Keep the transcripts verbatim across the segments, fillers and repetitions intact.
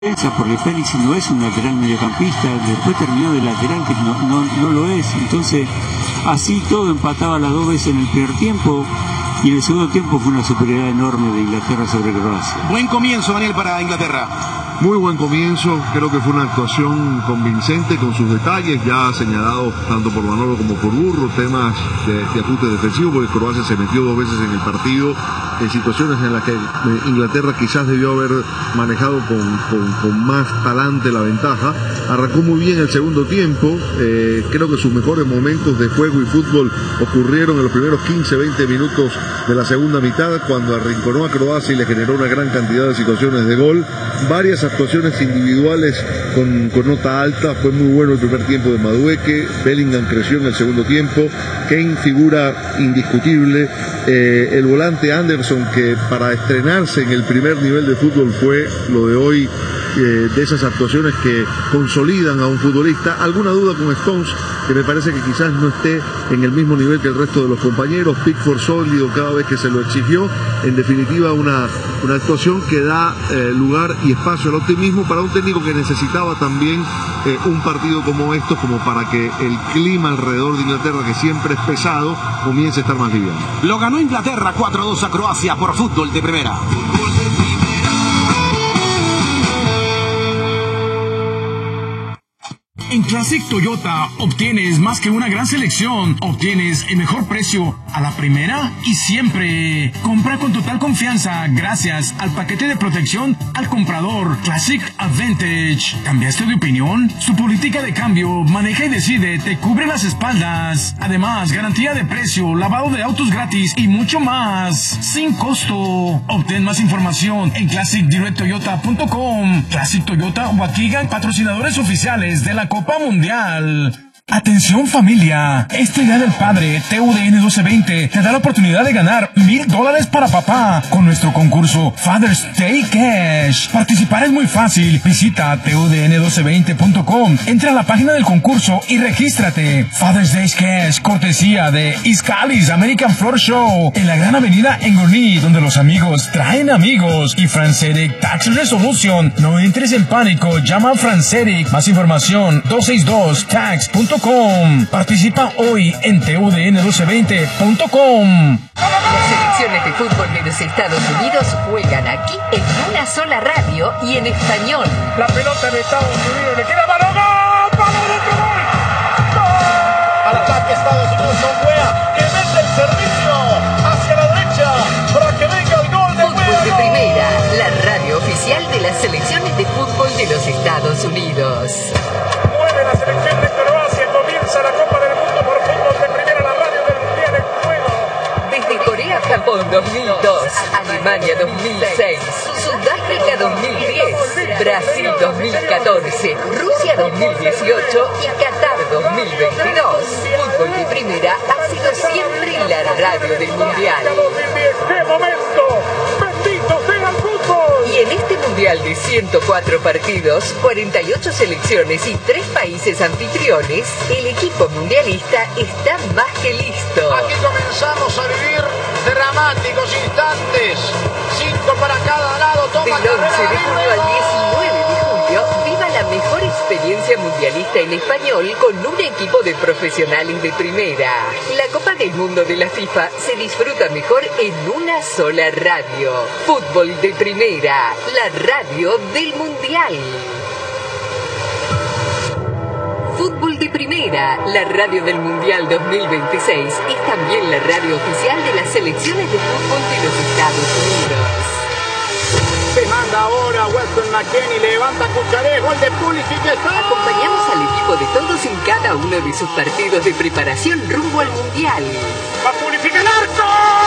porque Félix no es un lateral mediocampista, después terminó de lateral que no, no, no lo es, entonces así todo empataba las dos veces en el primer tiempo y en el segundo tiempo fue una superioridad enorme de Inglaterra sobre Croacia. Buen comienzo, Daniel, para Inglaterra. Muy buen comienzo, creo que fue una actuación convincente con sus detalles, ya señalados tanto por Manolo como por Burro, temas de, de ajuste defensivo, porque Croacia se metió dos veces en el partido, en situaciones en las que Inglaterra quizás debió haber manejado con, con, con más talante la ventaja. Arrancó muy bien el segundo tiempo, eh, creo que sus mejores momentos de juego y fútbol ocurrieron en los primeros quince a veinte minutos de la segunda mitad, cuando arrinconó a Croacia y le generó una gran cantidad de situaciones de gol, varias actuaciones individuales con, con nota alta. Fue muy bueno el primer tiempo de Madueke, Bellingham creció en el segundo tiempo, Kane figura indiscutible, eh, el volante Anderson, que para estrenarse en el primer nivel de fútbol fue lo de hoy, eh, de esas actuaciones que consolidan a un futbolista. Alguna duda con Stones, que me parece que quizás no esté en el mismo nivel que el resto de los compañeros. Pickford sólido cada vez que se lo exigió. En definitiva, una, una actuación que da eh, lugar y espacio al optimismo para un técnico que necesitaba también eh, un partido como estos, como para que el clima alrededor de Inglaterra, que siempre es pesado, comience a estar más liviano. Lo ganó Inglaterra cuatro a dos a Croacia por Fútbol de Primera. En Classic Toyota obtienes más que una gran selección, obtienes el mejor precio a la primera y siempre. Compra con total confianza gracias al paquete de protección al comprador Classic Advantage. ¿Cambiaste de opinión? Su política de cambio, maneja y decide, te cubre las espaldas. Además, garantía de precio, lavado de autos gratis y mucho más, sin costo. Obtén más información en classic direct toyota punto com. Classic Toyota Waukegan, patrocinadores oficiales de la Copa Mundial. Atención familia, este Día del Padre T U D N doce veinte te da la oportunidad de ganar mil dólares para papá con nuestro concurso Father's Day Cash. Participar es muy fácil, visita T U D N doce veinte punto com, entra a la página del concurso y regístrate. Father's Day Cash, cortesía de Iscalis American Floor Show, en la gran avenida Engorní, donde los amigos traen amigos. Y Franceric Tax Resolution, no entres en pánico, llama a Franceric, más información dos seis dos tax punto com. Participa hoy en T U D N doce veinte punto com. Las selecciones de fútbol de los Estados Unidos juegan aquí en una sola radio y en español. La pelota de Estados Unidos le queda mano, ¡gol! ¡Palo dentro, gol! ¡Gol! Al ataque Estados Unidos con Wea, que mete el servicio hacia la derecha para que venga el gol de Fútbol Wea. de Primera, la radio oficial de las selecciones de fútbol de los Estados Unidos. Mueve la selección de Croacia, comienza la Copa del Mundo por Fútbol de Primera, la radio del Mundial en juego. Desde Corea, Japón dos mil dos, Alemania dos mil seis, Sudáfrica dos mil diez, Brasil dos mil catorce, Rusia dos mil dieciocho y Qatar dos mil veintidós. Fútbol de Primera ha sido siempre la radio del Mundial. ¡Qué momento! ¡Bendito sea el fútbol! Y en este Mundial de ciento cuatro partidos, cuarenta y ocho selecciones y tres países anfitriones, el equipo mundialista está más que listo. Aquí comenzamos a vivir dramáticos instantes. Cinco para cada lado. Toma Del once de junio al diecinueve de julio, viva la mejor experiencia mundialista en español con un equipo de profesionales de primera. La Copa del Mundo de la FIFA se disfruta mejor en una sola radio. Fútbol de Primera, la radio del Mundial. Fútbol de Primera, la radio del Mundial dos mil veintiséis, es también la radio oficial de las selecciones de fútbol de los Estados Unidos. Se manda ahora Weston McKennie, levanta Cucharé, gol de Pulisic, está. Acompañamos al equipo de todos en cada uno de sus partidos de preparación rumbo al Mundial. Va Pulisic el arco.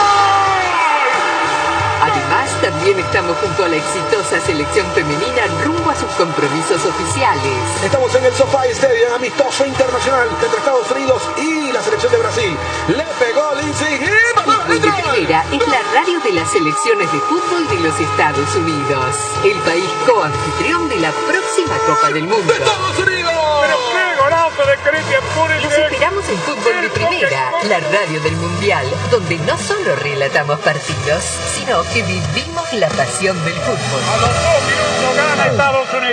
Además, también estamos junto a la exitosa selección femenina rumbo a sus compromisos oficiales. Estamos en el SoFi Stadium, amistoso internacional entre Estados Unidos y la selección de Brasil. Le pegó Lindsay y Fútbol de Primera es la radio de las selecciones de fútbol de los Estados Unidos, el país coanfitrión de la próxima Copa del Mundo. ¡Estados Unidos! ¡Pero qué golazo! golazo de Christian Pulisic. Los esperamos en Fútbol de Primera, la radio del Mundial, donde no solo relatamos partidos, sino que vivimos la pasión del fútbol. A los dos minutos gana Estados Unidos.